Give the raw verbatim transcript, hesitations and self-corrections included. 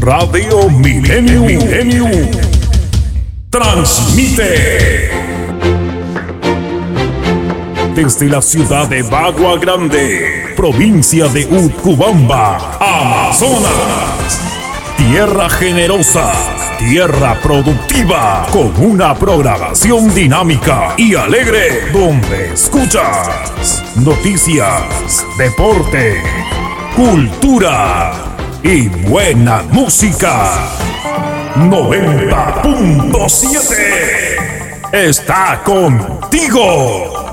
Radio Millennium, Millennium transmite desde la ciudad de Bagua Grande, provincia de Utcubamba, Amazonas. Tierra generosa, tierra productiva, con una programación dinámica y alegre, donde escuchas noticias, deporte, cultura y buena música. noventa punto siete está contigo.